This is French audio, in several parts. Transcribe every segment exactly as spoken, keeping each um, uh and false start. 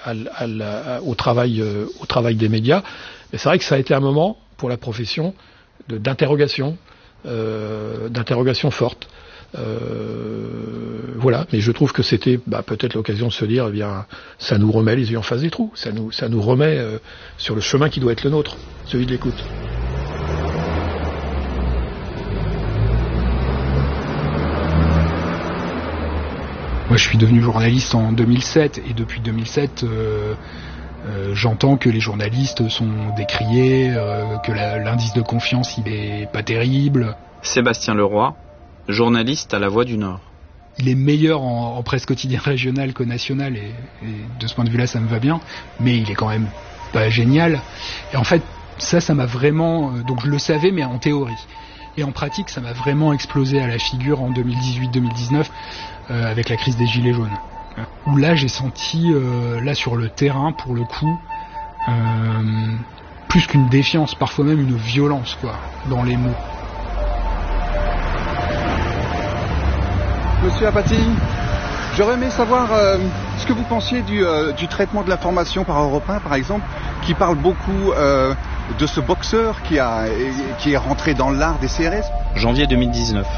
à, à, à, au, travail, euh, au travail des médias. Mais c'est vrai que ça a été un moment pour la profession de, d'interrogation, euh, d'interrogation forte. Euh, voilà, mais je trouve que c'était bah, peut-être l'occasion de se dire, eh bien, ça nous remet les yeux en face des trous, ça nous, ça nous remet euh, sur le chemin qui doit être le nôtre, celui de l'écoute. Moi, je suis devenu journaliste en deux mille sept et depuis deux mille sept, euh, euh, j'entends que les journalistes sont décriés, euh, que la, l'indice de confiance il est pas terrible. Sébastien Leroy, journaliste à La Voix du Nord. Il est meilleur en, en presse quotidienne régionale qu'au national et, et de ce point de vue-là, ça me va bien. Mais il est quand même pas génial. Et en fait, ça, ça m'a vraiment... Donc je le savais, mais en théorie. Et en pratique, ça m'a vraiment explosé à la figure en deux mille dix-huit deux mille dix-neuf euh, avec la crise des Gilets jaunes. Où là, j'ai senti, euh, là sur le terrain, pour le coup, euh, plus qu'une défiance, parfois même une violence, quoi, dans les mots. Monsieur Apathy, j'aurais aimé savoir euh, ce que vous pensiez du, euh, du traitement de l'information par Europe un, par exemple, qui parle beaucoup euh, de ce boxeur qui, a, qui est rentré dans l'art des C R S. Janvier deux mille dix-neuf.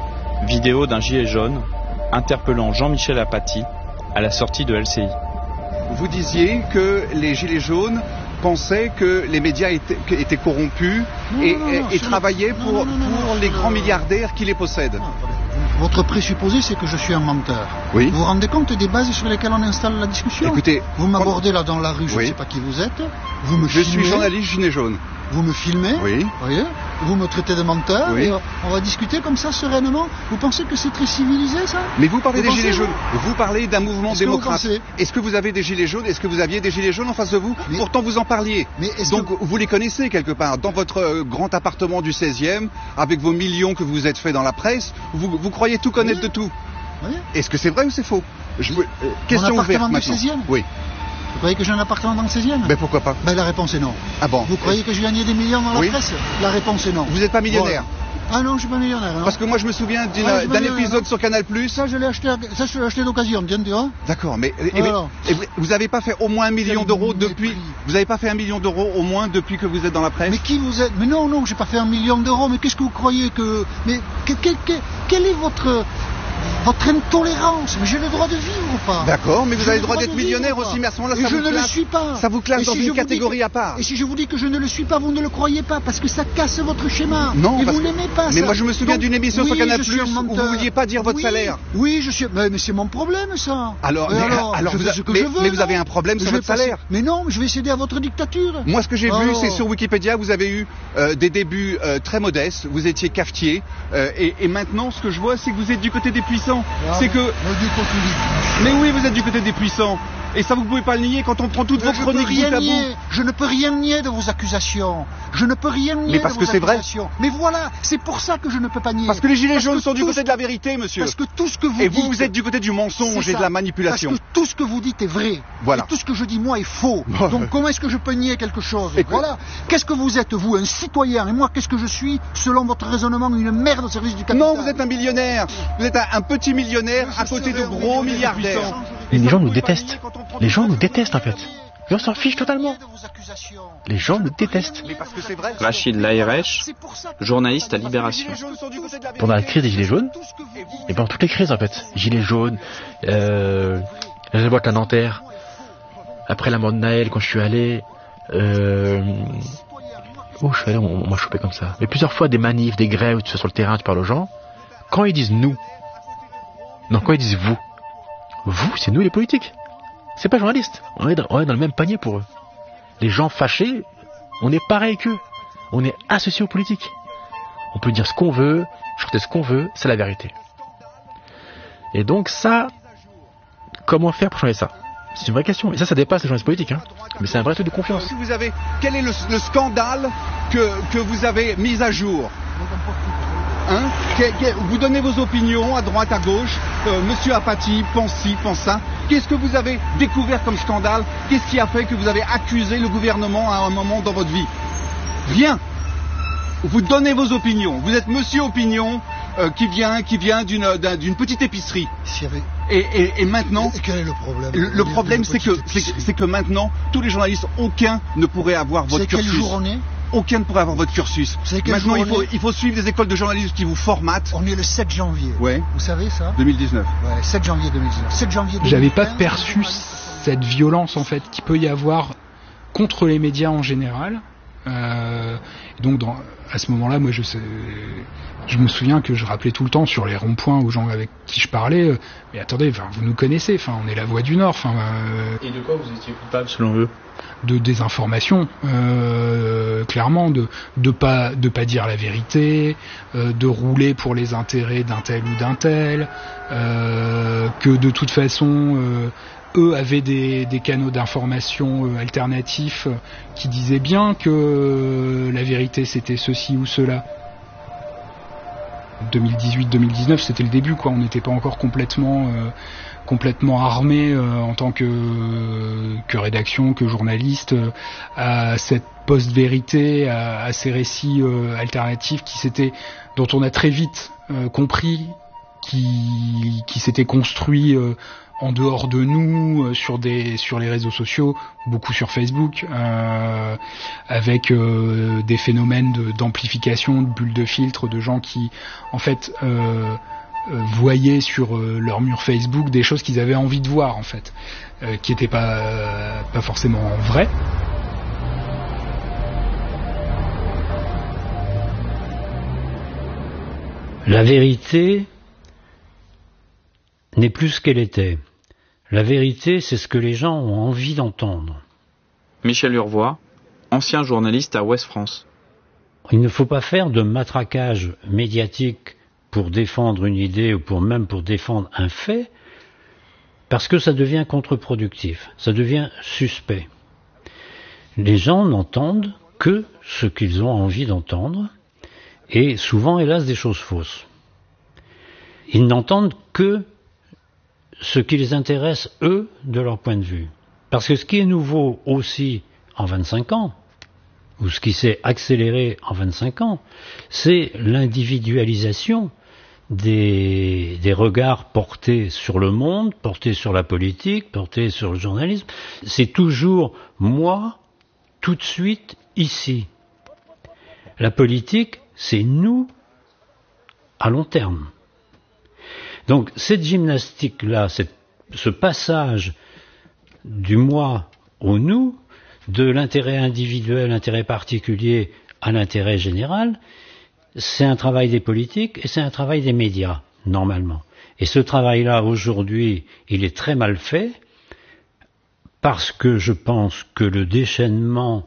Vidéo d'un gilet jaune interpellant Jean-Michel Apathy à la sortie de L C I. Vous disiez que les gilets jaunes pensaient que les médias étaient, étaient corrompus non, et, non, non, et, et travaillaient le... pour, non, non, non, pour non, les non, grands non, milliardaires qui les possèdent. Non, votre présupposé, c'est que je suis un menteur. Oui. Vous vous rendez compte des bases sur lesquelles on installe la discussion? Écoutez, vous m'abordez là dans la rue, je ne oui. sais pas qui vous êtes. Vous me je filmez, suis journaliste gilet jaune. Vous me filmez, oui. voyez, vous me traitez de menteur, oui. et on va discuter comme ça sereinement. Vous pensez que c'est très civilisé, ça? Mais vous parlez vous des pensez, gilets vous jaunes. Vous parlez d'un mouvement Est-ce démocrate. Que est-ce que vous avez des gilets jaunes? Est-ce que vous aviez des gilets jaunes en face de vous? mais, Pourtant, vous en parliez. Mais Donc, que... vous les connaissez quelque part. Dans votre euh, grand appartement du seizième, avec vos millions que vous vous êtes fait dans la presse, vous, vous croyez tout connaître oui. de tout. Oui. Est-ce que c'est vrai ou c'est faux? Je... euh, Question ouverte maintenant. Du seizième Oui. Vous croyez que j'ai un appartement dans le seizième? Ben pourquoi pas? Ben la réponse est non. Ah bon? Vous croyez que je gagnais des millions dans la oui. presse? La réponse est non. Vous n'êtes pas millionnaire? Bon. Ah non, je suis pas millionnaire. Non. Parce que moi je me souviens d'une, ah, d'un épisode sur Canal plus. Ça je l'ai acheté, ça je l'ai acheté d'occasion, tiens, tu vois. D'accord, mais et, et, et vous n'avez pas fait au moins un million d'euros depuis. Mépris. Vous n'avez pas fait un million d'euros au moins depuis que vous êtes dans la presse? Mais qui vous êtes? Mais non, non, j'ai pas fait un million d'euros. Mais qu'est-ce que vous croyez que? Mais que, que, que, quel est votre votre intolérance? Mais j'ai le droit de vivre ou pas? D'accord, mais vous j'ai avez le droit, droit d'être millionnaire aussi, mais à ce moment-là, ça je vous ne classe, le suis pas. Ça vous classe et dans si une catégorie que, à part. Et si je vous dis que je ne le suis pas, vous ne le croyez pas, parce que ça casse votre schéma. Non, et parce vous que... n'aimez pas mais ça. moi, je me souviens Donc, d'une émission oui, sur Canal plus où vous ne vouliez pas dire votre oui, salaire. Oui, je suis. Mais, mais c'est mon problème, ça. Alors, mais, alors, alors je vous, fais ce que mais, je veux, mais vous avez un problème sur votre salaire. Passer... Mais non, je vais céder à votre dictature. Moi, ce que j'ai alors... vu, c'est sur Wikipédia, vous avez eu euh, des débuts euh, très modestes. Vous étiez cafetier, euh, et, et maintenant, ce que je vois, c'est que vous êtes du côté des puissants. Ah, c'est que. Mais oui, vous êtes du côté des puissants. Et ça, vous pouvez pas le nier quand on prend toutes vos chroniques bout à bout. Je ne peux rien nier de vos accusations. Je ne peux rien nier mais parce de que vos c'est vrai. Mais voilà, c'est pour ça que je ne peux pas nier. Parce que les gilets parce jaunes sont du tout... côté de la vérité, monsieur. Parce que tout ce que vous et dites... Et vous, vous êtes du côté du mensonge et de la manipulation. Parce que tout ce que vous dites est vrai. Voilà. Et tout ce que je dis, moi, est faux. Donc comment est-ce que je peux nier quelque chose? Et voilà. Qu'est-ce que vous êtes, vous, un citoyen? Et moi, qu'est-ce que je suis, selon votre raisonnement, une merde au service du capital? Non, vous êtes un millionnaire. Vous êtes un, un petit millionnaire à côté de gros milliardaires. Mais les gens nous détestent. Les gens nous détestent, en fait. Et on s'en fiche totalement. Les gens nous détestent. Rachid Laïrech, journaliste à Libération. Pendant la crise des Gilets jaunes, et pendant toutes les crises en fait, Gilets jaunes, euh, la révolte à Nanterre, après la mort de Naël quand je suis allé, euh, où je suis allé, on, on m'a chopé comme ça. Mais plusieurs fois des manifs, des grèves, tu vas sur le terrain, tu parles aux gens. Quand ils disent nous, non, quand ils disent vous, vous, c'est nous les politiques. C'est pas journaliste. On est, dans, on est dans le même panier pour eux. Les gens fâchés, on est pareil qu'eux. On est associés aux politiques. On peut dire ce qu'on veut, chanter ce qu'on veut, c'est la vérité. Et donc ça, comment faire pour changer ça? C'est une vraie question. Et ça, ça dépasse les journalistes politiques. Hein. Mais c'est un vrai truc de confiance. Si vous avez, quel est le, le scandale que, que vous avez mis à jour? Hein? Vous donnez vos opinions à droite, à gauche. Euh, Monsieur Apathy pense ci, pense ça. Qu'est-ce que vous avez découvert comme scandale? Qu'est-ce qui a fait que vous avez accusé le gouvernement à un moment dans votre vie? Rien. Vous donnez vos opinions. Vous êtes Monsieur Opinion euh, qui vient, qui vient d'une, d'une petite épicerie. S'il y avait... Et, et, et maintenant, et quel est le problème Le, le problème, c'est que, c'est, c'est que maintenant, tous les journalistes, aucun ne pourrait avoir votre c'est cursus. quel jour on est Aucun ne pourrait avoir votre cursus. C'est quel maintenant, jour il on faut, est il faut suivre des écoles de journalisme qui vous formatent. On est le sept janvier. Ouais. Vous savez ça deux mille dix-neuf. Ouais, sept janvier deux mille dix-neuf. sept janvier deux mille quinze. J'avais pas perçu cette violence en fait qu'il peut y avoir contre les médias en général. Euh, donc dans, à ce moment-là, moi je sais, je me souviens que je rappelais tout le temps sur les ronds-points aux gens avec qui je parlais. Euh, mais attendez, enfin vous nous connaissez, enfin on est la voix du Nord, enfin. Euh, Et de quoi vous étiez coupable selon eux? De désinformation, euh, clairement, de de pas de pas dire la vérité, euh, de rouler pour les intérêts d'un tel ou d'un tel, euh, que de toute façon. Euh, eux avaient des, des canaux d'information euh, alternatifs euh, qui disaient bien que euh, la vérité c'était ceci ou cela. deux mille dix-huit deux mille dix-neuf c'était le début, quoi. On n'était pas encore complètement euh, complètement armé euh, en tant que euh, que rédaction, que journaliste euh, à cette post-vérité, à, à ces récits euh, alternatifs qui s'étaient, dont on a très vite euh, compris qui qui s'étaient construits euh, en dehors de nous, euh, sur des sur les réseaux sociaux, beaucoup sur Facebook, euh, avec euh, des phénomènes de, d'amplification, de bulles de filtre, de gens qui, en fait, euh, euh, voyaient sur euh, leur mur Facebook des choses qu'ils avaient envie de voir, en fait, euh, qui n'étaient pas euh, pas forcément vraies. La vérité n'est plus ce qu'elle était. La vérité, c'est ce que les gens ont envie d'entendre. Michel Urvois, ancien journaliste à Ouest France. Il ne faut pas faire de matraquage médiatique pour défendre une idée ou pour même pour défendre un fait, parce que ça devient contre-productif, ça devient suspect. Les gens n'entendent que ce qu'ils ont envie d'entendre, et souvent, hélas, des choses fausses. Ils n'entendent que ce qui les intéresse, eux, de leur point de vue. Parce que ce qui est nouveau aussi en vingt-cinq ans, ou ce qui s'est accéléré en vingt-cinq ans, c'est l'individualisation des, des regards portés sur le monde, portés sur la politique, portés sur le journalisme. C'est toujours moi, tout de suite, ici. La politique, c'est nous, à long terme. Donc cette gymnastique-là, cette, ce passage du moi au nous, de l'intérêt individuel, l'intérêt particulier à l'intérêt général, c'est un travail des politiques et c'est un travail des médias, normalement. Et ce travail-là, aujourd'hui, il est très mal fait, parce que je pense que le déchaînement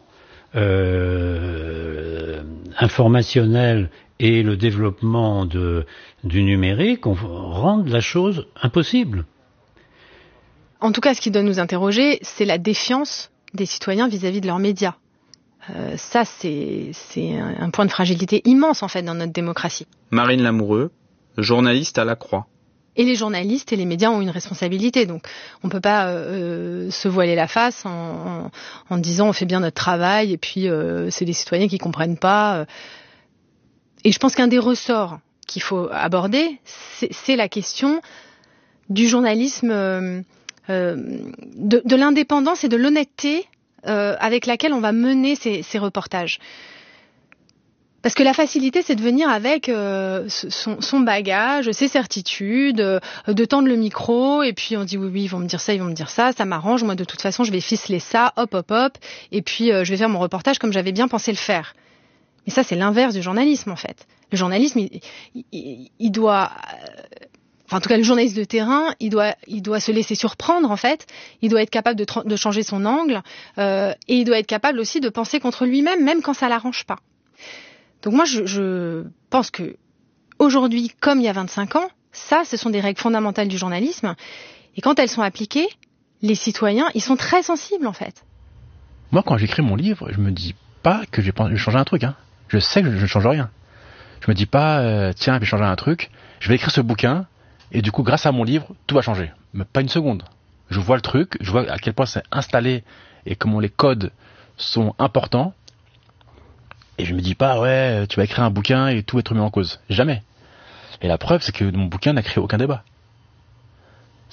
euh, informationnel et le développement de, du numérique rendent la chose impossible. En tout cas, ce qui doit nous interroger, c'est la défiance des citoyens vis-à-vis de leurs médias. Euh, ça, c'est, c'est un point de fragilité immense, en fait, dans notre démocratie. Marine Lamoureux, journaliste à La Croix. Et les journalistes et les médias ont une responsabilité. Donc, on ne peut pas euh, se voiler la face en, en, en disant on fait bien notre travail et puis euh, c'est les citoyens qui ne comprennent pas. Euh, Et je pense qu'un des ressorts qu'il faut aborder, c'est, c'est la question du journalisme, euh, euh, de, de l'indépendance et de l'honnêteté euh, avec laquelle on va mener ces, ces reportages. Parce que la facilité, c'est de venir avec euh, son, son bagage, ses certitudes, euh, de tendre le micro, et puis on dit oui, oui, ils vont me dire ça, ils vont me dire ça, ça m'arrange, moi de toute façon, je vais ficeler ça, hop, hop, hop, et puis euh, je vais faire mon reportage comme j'avais bien pensé le faire. Et ça, c'est l'inverse du journalisme, en fait. Le journalisme, il, il, il doit... Enfin, en tout cas, le journaliste de terrain, il doit, il doit se laisser surprendre, en fait. Il doit être capable de, de changer son angle. Euh, et il doit être capable aussi de penser contre lui-même, même quand ça l'arrange pas. Donc moi, je, je pense que aujourd'hui, comme il y a vingt-cinq ans, ça, ce sont des règles fondamentales du journalisme. Et quand elles sont appliquées, les citoyens, ils sont très sensibles, en fait. Moi, quand j'écris mon livre, je me dis pas que je vais changer un truc, hein. Je sais que je ne change rien. Je me dis pas, euh, tiens, je vais changer un truc, je vais écrire ce bouquin, et du coup, grâce à mon livre, tout va changer. Mais pas une seconde. Je vois le truc, je vois à quel point c'est installé, et comment les codes sont importants, et je me dis pas, ouais, tu vas écrire un bouquin et tout va être mis en cause. Jamais. Et la preuve, c'est que mon bouquin n'a créé aucun débat.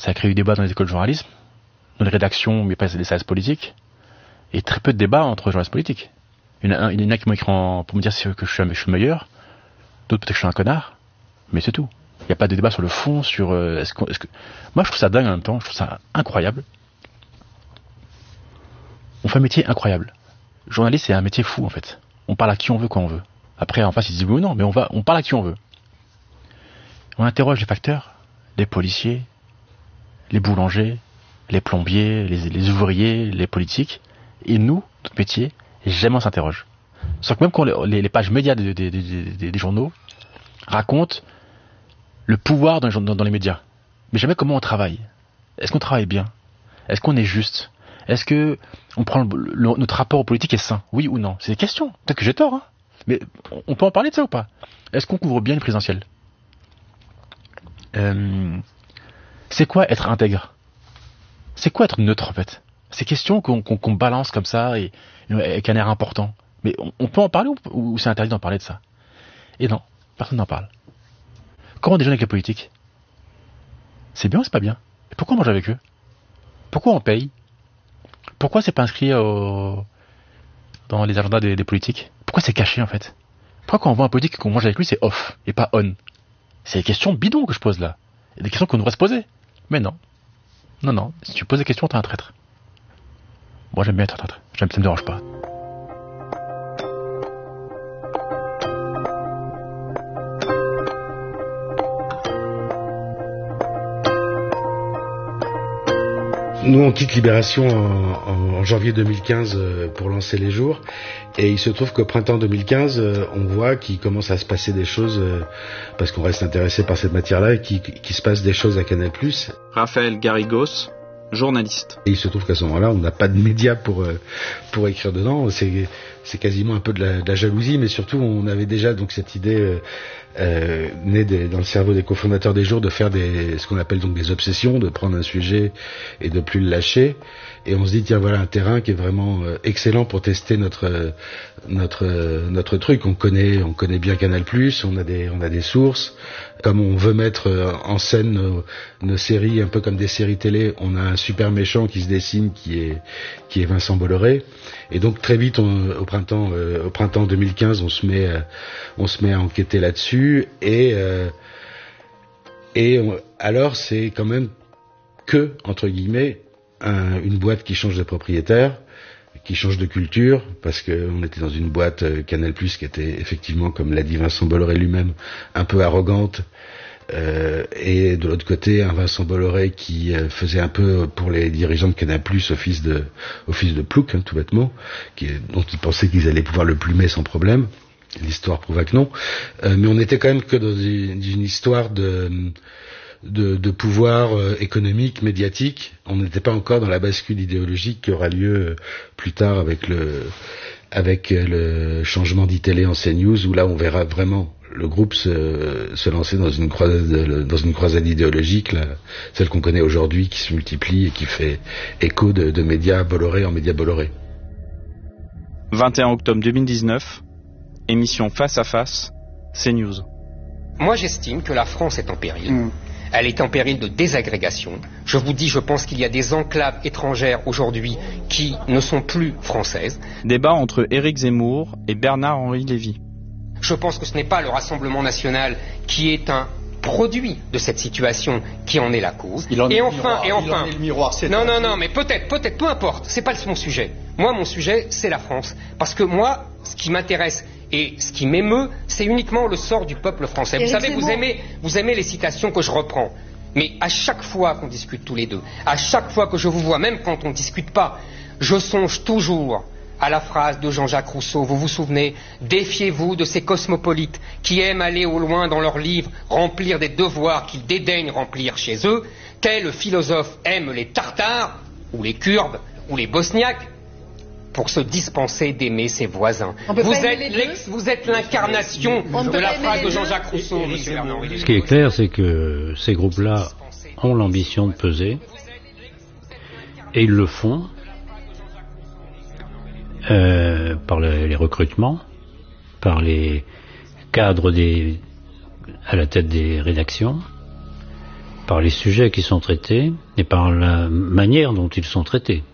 Ça a créé du débat dans les écoles de journalisme, dans les rédactions, mais pas les services politiques, et très peu de débats entre journalistes politiques. Il y en a, il y en a qui m'ont écrit en, pour me dire que je suis, je suis meilleur, d'autres peut-être que je suis un connard, mais c'est tout. Il n'y a pas de débat sur le fond, sur euh, est-ce que, est-ce que... Moi je trouve ça dingue en même temps, je trouve ça incroyable. On fait un métier incroyable. Journaliste, c'est un métier fou en fait. On parle à qui on veut quand on veut. Après en face ils disent oui ou non, mais on va, on parle à qui on veut. On interroge les facteurs, les policiers, les boulangers, les plombiers, les, les ouvriers, les politiques, et nous, notre métier, jamais on s'interroge. Sauf que même quand les, les pages médias des, des, des, des, des journaux racontent le pouvoir dans les, dans, dans les médias, mais jamais comment on travaille. Est-ce qu'on travaille bien? Est-ce qu'on est juste? Est-ce que on prend le, le, notre rapport aux politiques est sain? Oui ou non? C'est des questions. Peut-être que j'ai tort, hein. Mais on peut en parler de ça ou pas? Est-ce qu'on couvre bien le présidentiel? euh, C'est quoi être intègre? C'est quoi être neutre en fait? Ces questions qu'on, qu'on, qu'on balance comme ça et, et avec un air important. Mais on, on peut en parler ou, ou c'est interdit d'en parler de ça? Et non, personne n'en parle. Comment on déjeune avec les politiques? C'est bien ou c'est pas bien? Et pourquoi on mange avec eux? Pourquoi on paye? Pourquoi c'est pas inscrit au... dans les agendas des, des politiques? Pourquoi c'est caché en fait? Pourquoi quand on voit un politique et qu'on mange avec lui c'est off et pas on? C'est des questions bidons que je pose là. Et des questions qu'on devrait se poser. Mais non. Non, non. Si tu poses des questions, t'es un traître. Moi j'aime bien être un traître. J'aime, ça me dérange pas. Nous, on quitte Libération en, en, en janvier deux mille quinze euh, pour lancer les jours. Et il se trouve qu'au printemps deux mille quinze, euh, on voit qu'il commence à se passer des choses, euh, parce qu'on reste intéressé par cette matière-là, et qu'il qui se passe des choses à Canal plus. Raphaël Garrigos, journaliste. Et il se trouve qu'à ce moment-là, on n'a pas de médias pour, euh, pour écrire dedans. C'est, c'est quasiment un peu de la, de la jalousie, mais surtout, on avait déjà donc cette idée... Euh, Euh, né des, dans le cerveau des cofondateurs des jours de faire des, ce qu'on appelle donc des obsessions, de prendre un sujet et de plus le lâcher. Et on se dit tiens voilà un terrain qui est vraiment euh, excellent pour tester notre euh, notre euh, notre truc. On connaît on connaît bien Canal plus, on a des on a des sources. Comme on veut mettre euh, en scène nos, nos séries un peu comme des séries télé, on a un super méchant qui se dessine qui est qui est Vincent Bolloré. Et donc très vite on, au printemps euh, au printemps deux mille quinze on se met euh, on se met à enquêter là-dessus et euh, et on, alors c'est quand même que entre guillemets un, une boîte qui change de propriétaire, qui change de culture, parce que on était dans une boîte euh, Canal plus qui était effectivement, comme l'a dit Vincent Bolloré lui-même, un peu arrogante. Euh, et de l'autre côté, un Vincent Bolloré qui euh, faisait un peu pour les dirigeants de Canal plus office de office de plouc, hein, tout bêtement, qui, dont ils pensaient qu'ils allaient pouvoir le plumer sans problème. L'histoire prouva que non. Euh, mais on était quand même que dans une, une histoire de de, de pouvoir euh, économique, médiatique. On n'était pas encore dans la bascule idéologique qui aura lieu euh, plus tard avec le avec euh, le changement d'I-Télé en CNews, où là on verra vraiment le groupe se, se lancer dans une croisade, dans une croisade idéologique, là, celle qu'on connaît aujourd'hui, qui se multiplie et qui fait écho de, de médias Bolloré en médias Bolloré. vingt et un octobre deux mille dix-neuf, émission Face à Face, CNews. Moi j'estime que la France est en péril. Mmh. Elle est en péril de désagrégation. Je vous dis, je pense qu'il y a des enclaves étrangères aujourd'hui qui ne sont plus françaises. Débat entre Éric Zemmour et Bernard-Henri Lévy. Je pense que ce n'est pas le Rassemblement national qui est un produit de cette situation qui en est la cause. Il en et est enfin, miroir, et enfin, il en est le miroir, c'est non, non, non, mais peut-être, peut-être, peu importe. C'est pas mon sujet. Moi, mon sujet, c'est la France, parce que moi, ce qui m'intéresse et ce qui m'émeut, c'est uniquement le sort du peuple français. Vous savez, vous aimez, vous aimez les citations que je reprends. Mais à chaque fois qu'on discute tous les deux, à chaque fois que je vous vois, même quand on ne discute pas, je songe toujours à la phrase de Jean-Jacques Rousseau, vous vous souvenez, défiez-vous de ces cosmopolites qui aiment aller au loin dans leurs livres, remplir des devoirs qu'ils dédaignent remplir chez eux, tel philosophe aime les Tartares, ou les Kurdes, ou les Bosniaques, pour se dispenser d'aimer ses voisins. Vous êtes, l'ex, vous êtes l'incarnation de la phrase de Jean-Jacques Rousseau, monsieur Bernard-Henri. Ce qui est clair, c'est que ces groupes-là ont l'ambition de peser, et ils le font euh, par le, les recrutements, par les cadres des, à la tête des rédactions, par les sujets qui sont traités et par la manière dont ils sont traités.